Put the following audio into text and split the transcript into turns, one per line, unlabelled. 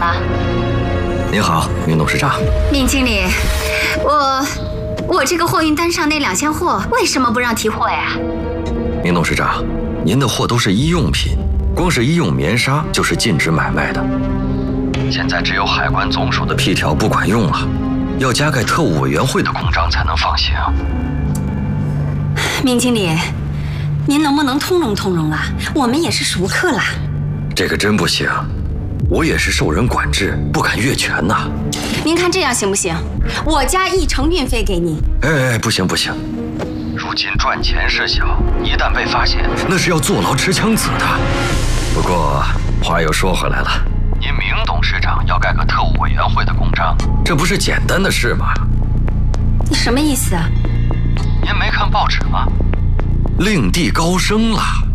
吗？
您好，明董事长。
明经理，我这个货运单上那2箱货为什么不让提货呀？
明董事长，您的货都是医用品，光是医用棉纱就是禁止买卖的。现在只有海关总署的批条不管用了，要加盖特务委员会的公章才能放行。
明经理，您能不能通融通融啊？我们也是熟客啦。
这个真不行，我也是受人管制，不敢越权呐。
您看这样行不行？我加1成运费给您。
哎，不行不行，如今赚钱事小，一旦被发现，那是要坐牢吃枪子的。不过话又说回来了，您明董事长要盖个特务委员会的公章，这不是简单的事吗？
你什么意思啊？
您没看报纸吗？令弟高升了。